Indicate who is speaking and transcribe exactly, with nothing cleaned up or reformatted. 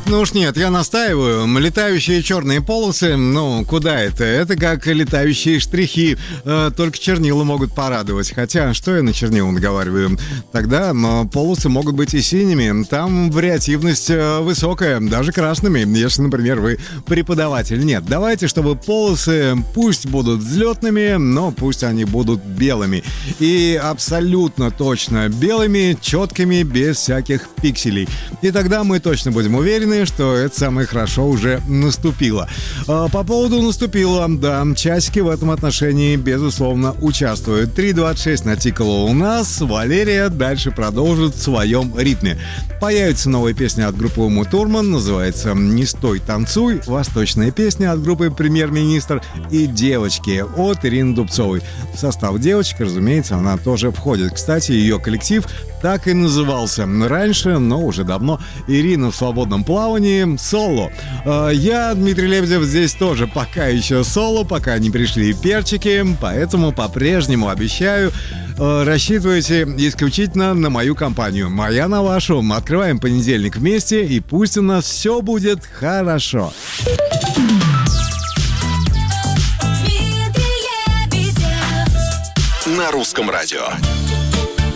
Speaker 1: Ну уж нет, я настаиваю. Летающие черные полосы, ну, куда это? Это как летающие штрихи. Э, только чернила могут порадовать. Хотя, что я на чернила наговариваю? Тогда э, полосы могут быть и синими. Там вариативность э, высокая, даже красными, если, например, вы преподаватель. Нет, давайте, чтобы полосы пусть будут взлетными, но пусть они будут белыми. И абсолютно точно белыми, четкими, без всяких пикселей. И тогда мы точно будем уверены, что это самое хорошо уже наступило. По поводу наступило, да, часики в этом отношении, безусловно, участвуют. три двадцать шесть натикало у нас. Валерия дальше продолжит в своем ритме. Появится новая песня от группы Умы Турман, называется «Не стой, танцуй». Восточная песня от группы «Премьер-министр» и «Девочки» от Ирины Дубцовой. В состав девочек, разумеется, она тоже входит. Кстати, ее коллектив так и назывался раньше, но уже давно. Ирина в свободном плавании, соло. Я, Дмитрий Лебедев, здесь тоже пока еще соло, пока не пришли перчики, поэтому по-прежнему обещаю, рассчитывайте исключительно на мою компанию. Моя на вашу. Открываем понедельник вместе, и пусть у нас все будет хорошо.
Speaker 2: На русском радио.